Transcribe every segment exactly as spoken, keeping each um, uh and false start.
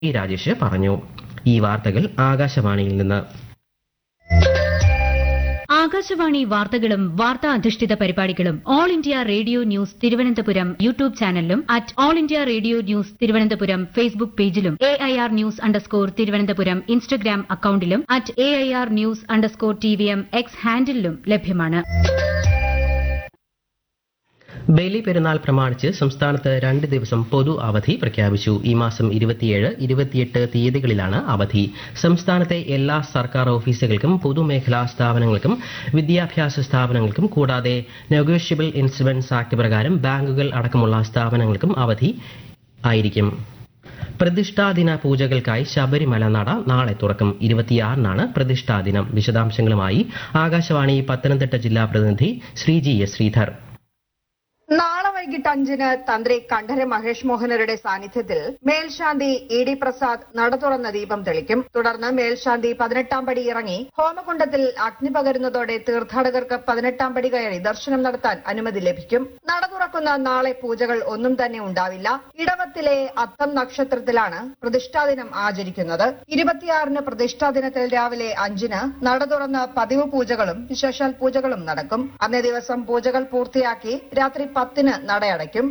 E Rajesh പറഞ്ഞു. ഈ വാർത്തകൾ ആകാശവാണിയിൽ നിന്ന്. ആകാശവാണി വാർത്തകളും വാർത്താ അധിഷ്ഠിത പരിപാടികളും all India radio news Thiruvananthapuram YouTube ചാനലിലും at all India radio news Thiruvananthapuram Facebook പേജിലും A I R news underscore Thiruvananthapuram Instagram അക്കൌണ്ടിലും at A I R news underscore T V M X ഹാൻഡിലും ലഭ്യമാണ്. ബലി പെരുന്നാൾ പ്രമാണിച്ച് സംസ്ഥാനത്ത് രണ്ട് ദിവസം പൊതു അവധി പ്രഖ്യാപിച്ചു. ഈ മാസം ഇരുപത്തിയേഴ് ഇരുപത്തിയെട്ട് തീയതികളിലാണ് അവധി. സംസ്ഥാനത്തെ എല്ലാ സർക്കാർ ഓഫീസുകൾക്കും പൊതുമേഖലാ സ്ഥാപനങ്ങൾക്കും വിദ്യാഭ്യാസ സ്ഥാപനങ്ങൾക്കും കൂടാതെ നെഗോഷ്യബിൾ ഇൻസ്ട്രുമെന്റ്സ് ആക്ട് പ്രകാരം ബാങ്കുകൾ അടക്കമുള്ള സ്ഥാപനങ്ങൾക്കും അവധി ആയിരിക്കും. പ്രതിഷ്ഠാദിന പൂജകൾക്കായി ശബരിമല നട നാളെ തുറക്കും. ഇരുപത്തിയാറിനാണ് പ്രതിഷ്ഠാദിനം. വിശദാംശങ്ങളുമായി ആകാശവാണി പത്തനംതിട്ട ജില്ലാ പ്രതിനിധി ശ്രീജി എസ് ശ്രീധർ. നാളെ വൈകിട്ട് അഞ്ചിന് തന്ത്രി കണ്ഠര മഹേഷ് മോഹനരുടെ സാന്നിധ്യത്തിൽ മേൽശാന്തി ഇ ഡി പ്രസാദ് നട തുറന്ന ദീപം തെളിക്കും. തുടർന്ന് മേൽശാന്തി പതിനെട്ടാം പടി ഇറങ്ങി ഹോമകുണ്ഡത്തിൽ അഗ്നി പകരുന്നതോടെ തീർത്ഥാടകർക്ക് പതിനെട്ടാം പടി കയറി ദർശനം നടത്താൻ അനുമതി ലഭിക്കും. നട തുറക്കുന്ന നാളെ പൂജകൾ ഒന്നും തന്നെ ഉണ്ടാവില്ല. ഇടവത്തിലെ അത്തം നക്ഷത്രത്തിലാണ് പ്രതിഷ്ഠാദിനം ആചരിക്കുന്നത്. ഇരുപത്തിയാറിന് പ്രതിഷ്ഠാദിനത്തിൽ രാവിലെ അഞ്ചിന് നട തുറന്ന് പതിവ് പൂജകളും വിശേഷാൽ പൂജകളും നടക്കും. അന്നേ ദിവസം പൂജകൾ പൂർത്തിയാക്കി രാത്രി പത്തിന് നടയടയ്ക്കും.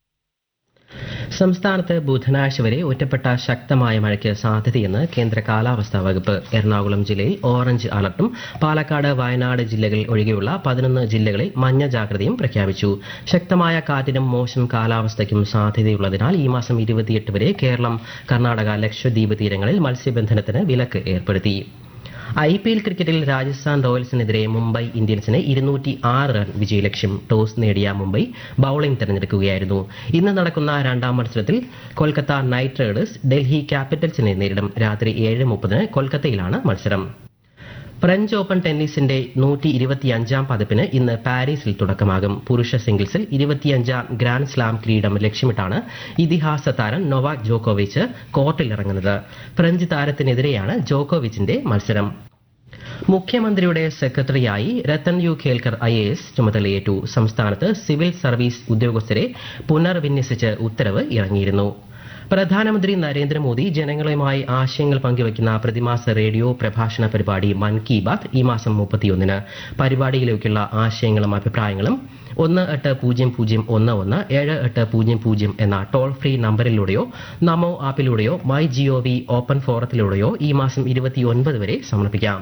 സംസ്ഥാനത്ത് ബുധനാഴ്ച വരെ ഒറ്റപ്പെട്ട ശക്തമായ മഴയ്ക്ക് സാധ്യതയെന്ന് കേന്ദ്ര കാലാവസ്ഥാ വകുപ്പ്. എറണാകുളം ജില്ലയിൽ ഓറഞ്ച് അലർട്ടും പാലക്കാട് വയനാട് ജില്ലകൾ ഒഴികെയുള്ള പതിനൊന്ന് ജില്ലകളിൽ മഞ്ഞ ജാഗ്രതയും പ്രഖ്യാപിച്ചു. ശക്തമായ കാറ്റിനും മോശം കാലാവസ്ഥയ്ക്കും സാധ്യതയുള്ളതിനാൽ ഈ മാസം ഇരുപത്തിയെട്ട് വരെ കേരളം, കർണാടക, ലക്ഷദ്വീപ് തീരങ്ങളിൽ മത്സ്യബന്ധനത്തിന് വിലക്ക് ഏർപ്പെടുത്തി. ഐ പി എൽ ക്രിക്കറ്റിൽ രാജസ്ഥാൻ റോയൽസിനെതിരെ മുംബൈ ഇന്ത്യൻസിന് ഇരുന്നൂറ്റി ആറ് റൺ വിജയലക്ഷ്യം. ടോസ് നേടിയ മുംബൈ ബൌളിംഗ് തെരഞ്ഞെടുക്കുകയായിരുന്നു. ഇന്ന് നടക്കുന്ന രണ്ടാം മത്സരത്തിൽ കൊൽക്കത്ത നൈറ്റ് റൈഡേഴ്സ് ഡൽഹി ക്യാപിറ്റൽസിനെ നേരിടും. രാത്രി ഏഴ് മുപ്പതിന് കൊൽക്കത്തയിലാണ് മത്സരം. ഫ്രഞ്ച് ഓപ്പൺ ടെന്നീസിന്റെ നൂറ്റി ഇരുപത്തിയഞ്ചാം പതിപ്പിന് ഇന്ന് പാരീസിൽ തുടക്കമാകും. പുരുഷ സിംഗിൾസിൽ ഇരുപത്തിയഞ്ചാം ഗ്രാൻഡ് സ്ലാം കിരീടം ലക്ഷ്യമിട്ടാണ് ഇതിഹാസ താരം നൊവാക് ജോക്കോവിച്ച് കോർട്ടിലിറങ്ങുന്നത്. ഫ്രഞ്ച് താരത്തിനെതിരെയാണ് ജോക്കോവിച്ചിന്റെ മത്സരം. മുഖ്യമന്ത്രിയുടെ സെക്രട്ടറിയായി Ratan U Khelkar I A S ചുമതലയേറ്റു. സംസ്ഥാനത്ത് സിവിൽ സർവീസ് ഉദ്യോഗസ്ഥരെ പുനർവിന്യസിച്ച് ഉത്തരവ് ഇറങ്ങിയിരുന്നു. പ്രധാനമന്ത്രി നരേന്ദ്രമോദി ജനങ്ങളുമായി ആശയങ്ങൾ പങ്കുവയ്ക്കുന്ന പ്രതിമാസ റേഡിയോ പ്രഭാഷണ പരിപാടി മൻ കി ബാത്ത് ഈ മാസം മുപ്പത്തിയൊന്നിന്. പരിപാടിയിലേക്കുള്ള ആശയങ്ങളും അഭിപ്രായങ്ങളും ഒന്ന് എട്ട് പൂജ്യം പൂജ്യം ഒന്ന് ഒന്ന് ഏഴ് എട്ട് പൂജ്യം പൂജ്യം എന്ന toll free നമ്പറിലൂടെയോ Namo ആപ്പിലൂടെയോ my G O V open ഫോറത്തിലൂടെയോ ഈ മാസം ഇരുപത്തിയൊൻപത് വരെ സമർപ്പിക്കാം.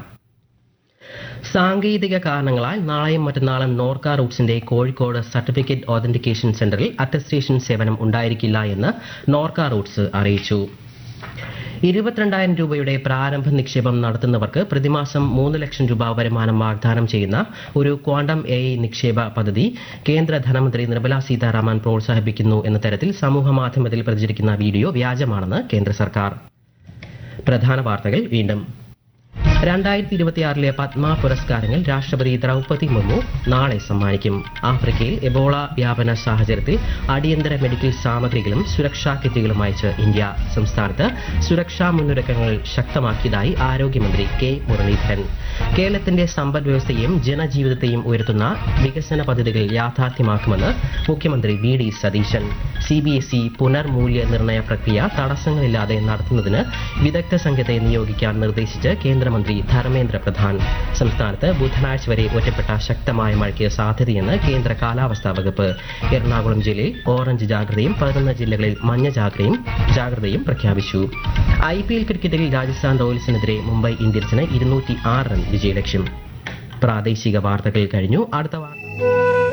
സാങ്കേതിക കാരണങ്ങളാൽ നാളെയും മറ്റന്നാളും നോർക്ക റൂട്ട്സിന്റെ കോഴിക്കോട് സർട്ടിഫിക്കറ്റ് ഓതന്റിക്കേഷൻ സെന്ററിൽ അറ്റസ്റ്റേഷൻ സേവനം ഉണ്ടായിരിക്കില്ല എന്ന് നോർക്ക റൂട്ട്സ് അറിയിച്ചു. ഇരുപത്തിരണ്ടായിരം രൂപയുടെ പ്രാരംഭ നിക്ഷേപം നടത്തുന്നവർക്ക് പ്രതിമാസം മൂന്ന് ലക്ഷം രൂപ വരുമാനം വാഗ്ദാനം ചെയ്യുന്ന ഒരു ക്വാണ്ടം എ ഐ നിക്ഷേപ പദ്ധതി കേന്ദ്ര ധനമന്ത്രി നിർമ്മല സീതാരാമൻ പ്രോത്സാഹിപ്പിക്കുന്നു എന്ന തരത്തിൽ സമൂഹമാധ്യമത്തിൽ പ്രചരിക്കുന്ന വീഡിയോ വ്യാജമാണെന്ന് കേന്ദ്ര സർക്കാർ. പ്രധാന വാർത്തകൾ വീണ്ടും. രണ്ടായിരത്തി ഇരുപത്തിയാറിലെ പത്മ പുരസ്കാരങ്ങൾ രാഷ്ട്രപതി ദ്രൗപദി മുർമു നാളെ സമ്മാനിക്കും. ആഫ്രിക്കയിൽ എബോള വ്യാപന സാഹചര്യത്തിൽ അടിയന്തര മെഡിക്കൽ സാമഗ്രികളും സുരക്ഷാ കിറ്റുകളും അയച്ച് ഇന്ത്യ. സംസ്ഥാനത്ത് സുരക്ഷാ മുന്നൊരുക്കങ്ങൾ ശക്തമാക്കിയതായി ആരോഗ്യമന്ത്രി കെ മുരളീധരൻ. കേരളത്തിന്റെ സമ്പദ് വ്യവസ്ഥയെയും ജനജീവിതത്തെയും ഉയർത്തുന്ന വികസന പദ്ധതികൾ യാഥാർത്ഥ്യമാക്കുമെന്ന് മുഖ്യമന്ത്രി V D Satheesan. C B S E പുനർമൂല്യനിർണ്ണയ പ്രക്രിയ തടസ്സങ്ങളില്ലാതെ നടത്തുന്നതിന് വിദഗ്ധ സംഘത്തെ നിയോഗിക്കാൻ നിർദ്ദേശിച്ച് കേന്ദ്രമന്ത്രി ധർമ്മേന്ദ്ര പ്രധാൻ. സംസ്ഥാനത്ത് ബുധനാഴ്ച വരെ ഒറ്റപ്പെട്ട ശക്തമായ മഴയ്ക്ക് സാധ്യതയെന്ന് കേന്ദ്ര കാലാവസ്ഥാ വകുപ്പ്. എറണാകുളം ജില്ലയിൽ ഓറഞ്ച് ജാഗ്രതയും പതിനൊന്ന് ജില്ലകളിൽ മഞ്ഞ ജാഗ്രതയും ജാഗ്രതയും പ്രഖ്യാപിച്ചു. ഐ പി എൽ ക്രിക്കറ്റിൽ രാജസ്ഥാൻ റോയൽസിനെതിരെ മുംബൈ ഇന്ത്യൻസിന് ഇരുന്നൂറ്റി ആറ് റൺ വിജയലക്ഷ്യം. പ്രാദേശിക വാർത്തകൾ കഴിഞ്ഞു. അടുത്ത വാർത്ത